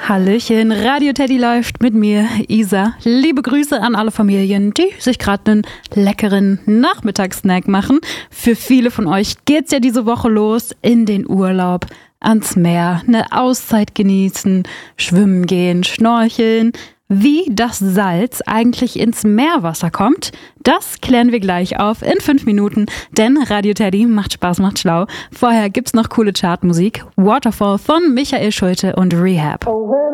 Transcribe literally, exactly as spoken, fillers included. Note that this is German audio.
Hallöchen, Radio Teddy läuft mit mir, Isa. Liebe Grüße an alle Familien, die sich gerade einen leckeren Nachmittagssnack machen. Für viele von euch geht's ja diese Woche los in den Urlaub, ans Meer, eine Auszeit genießen, schwimmen gehen, schnorcheln. Wie das Salz eigentlich ins Meerwasser kommt, das klären wir gleich auf in fünf Minuten, denn Radio Teddy macht Spaß, macht schlau. Vorher gibt's noch coole Chartmusik, Waterfall von Michael Schulte und Rehab.